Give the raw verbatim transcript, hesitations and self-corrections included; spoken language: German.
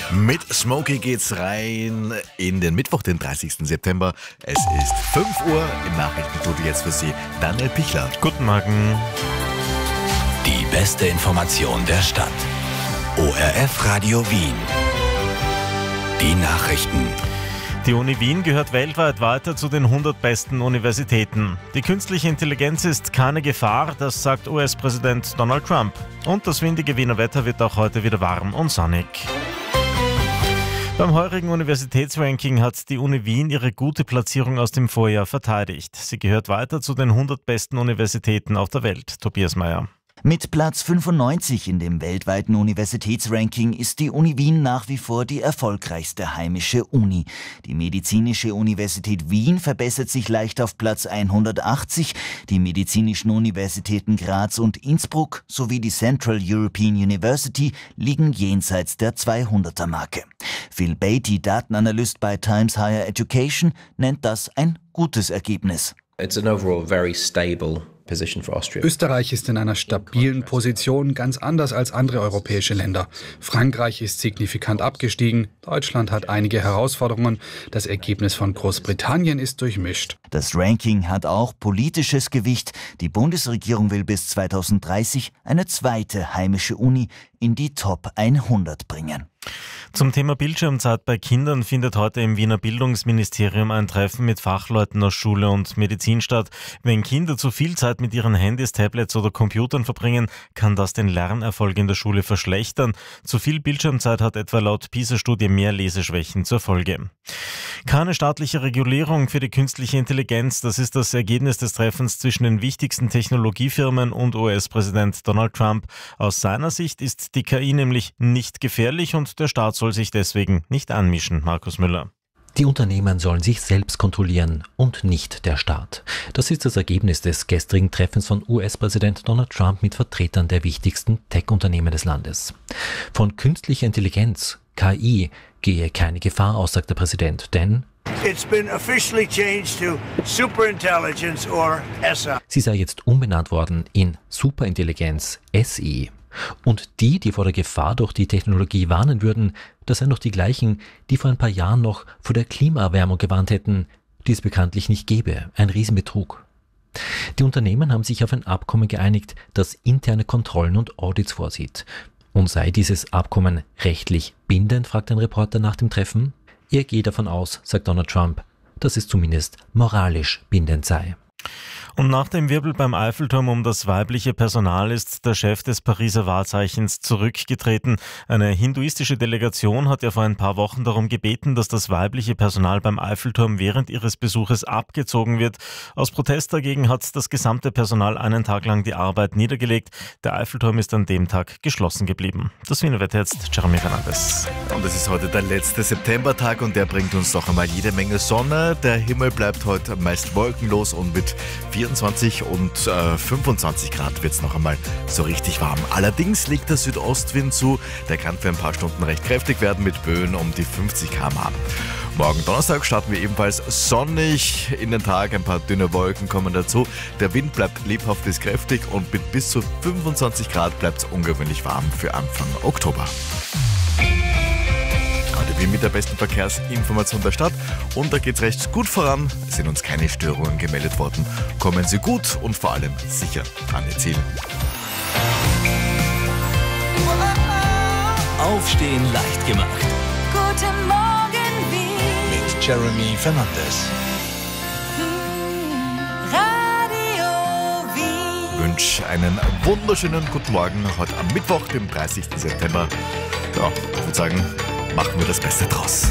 Mit Smokey geht's rein in den Mittwoch, den dreißigsten September. Es ist fünf Uhr. Im Nachrichtenstudio jetzt für Sie Daniel Pichler. Guten Morgen. Die beste Information der Stadt. O R F Radio Wien. Die Nachrichten. Die Uni Wien gehört weltweit weiter zu den hundert besten Universitäten. Die künstliche Intelligenz ist keine Gefahr, das sagt U S-Präsident Donald Trump. Und das windige Wiener Wetter wird auch heute wieder warm und sonnig. Beim heurigen Universitätsranking hat die Uni Wien ihre gute Platzierung aus dem Vorjahr verteidigt. Sie gehört weiter zu den hundert besten Universitäten auf der Welt. Tobias Meyer. Mit Platz fünfundneunzig in dem weltweiten Universitätsranking ist die Uni Wien nach wie vor die erfolgreichste heimische Uni. Die Medizinische Universität Wien verbessert sich leicht auf Platz hundertachtzig. Die medizinischen Universitäten Graz und Innsbruck sowie die Central European University liegen jenseits der zweihunderter-Marke. Phil Beatty, Datenanalyst bei Times Higher Education, nennt das ein gutes Ergebnis. It's an overall very stable position for Austria. Österreich ist in einer stabilen Position, ganz anders als andere europäische Länder. Frankreich ist signifikant abgestiegen, Deutschland hat einige Herausforderungen, das Ergebnis von Großbritannien ist durchmischt. Das Ranking hat auch politisches Gewicht. Die Bundesregierung will bis zweitausenddreißig eine zweite heimische Uni in die Top hundert bringen. Zum Thema Bildschirmzeit bei Kindern findet heute im Wiener Bildungsministerium ein Treffen mit Fachleuten aus Schule und Medizin statt. Wenn Kinder zu viel Zeit mit ihren Handys, Tablets oder Computern verbringen, kann das den Lernerfolg in der Schule verschlechtern. Zu viel Bildschirmzeit hat etwa laut PISA-Studie mehr Leseschwächen zur Folge. Keine staatliche Regulierung für die künstliche Intelligenz, das ist das Ergebnis des Treffens zwischen den wichtigsten Technologiefirmen und U S-Präsident Donald Trump. Aus seiner Sicht ist die K I nämlich nicht gefährlich und der Staat soll sich deswegen nicht anmischen. Markus Müller. Die Unternehmen sollen sich selbst kontrollieren und nicht der Staat. Das ist das Ergebnis des gestrigen Treffens von U S-Präsident Donald Trump mit Vertretern der wichtigsten Tech-Unternehmen des Landes. Von künstlicher Intelligenz, K I, gehe keine Gefahr aus, sagt der Präsident, denn It's been officially changed to Superintelligence or S I. Sie sei jetzt umbenannt worden in Superintelligenz, S I. Und die, die vor der Gefahr durch die Technologie warnen würden, das seien doch die gleichen, die vor ein paar Jahren noch vor der Klimaerwärmung gewarnt hätten, die es bekanntlich nicht gäbe. Ein Riesenbetrug. Die Unternehmen haben sich auf ein Abkommen geeinigt, das interne Kontrollen und Audits vorsieht. Und sei dieses Abkommen rechtlich bindend, fragt ein Reporter nach dem Treffen. Er geht davon aus, sagt Donald Trump, dass es zumindest moralisch bindend sei. Und nach dem Wirbel beim Eiffelturm um das weibliche Personal ist der Chef des Pariser Wahrzeichens zurückgetreten. Eine hinduistische Delegation hat ja vor ein paar Wochen darum gebeten, dass das weibliche Personal beim Eiffelturm während ihres Besuches abgezogen wird. Aus Protest dagegen hat das gesamte Personal einen Tag lang die Arbeit niedergelegt. Der Eiffelturm ist an dem Tag geschlossen geblieben. Das Wiener Wetter jetzt, Jeremy Fernandes. Und es ist heute der letzte Septembertag und der bringt uns noch einmal jede Menge Sonne. Der Himmel bleibt heute meist wolkenlos und mit vierundzwanzig und äh, fünfundzwanzig Grad wird es noch einmal so richtig warm. Allerdings legt der Südostwind zu, der kann für ein paar Stunden recht kräftig werden mit Böen um die fünfzig Kilometer pro Stunde. Morgen Donnerstag starten wir ebenfalls sonnig in den Tag, ein paar dünne Wolken kommen dazu. Der Wind bleibt lebhaft bis kräftig und mit bis zu fünfundzwanzig Grad bleibt es ungewöhnlich warm für Anfang Oktober. Wie mit der besten Verkehrsinformation der Stadt und da geht es recht gut voran. Es sind uns keine Störungen gemeldet worden. Kommen Sie gut und vor allem sicher an Ihr Ziel. Aufstehen leicht gemacht. Guten Morgen, Wien. Mit Jeremy Fernandes. Radio Wien. Ich wünsche einen wunderschönen guten Morgen heute am Mittwoch, dem dreißigsten September. Ja, ich würde sagen, machen wir das Beste draus.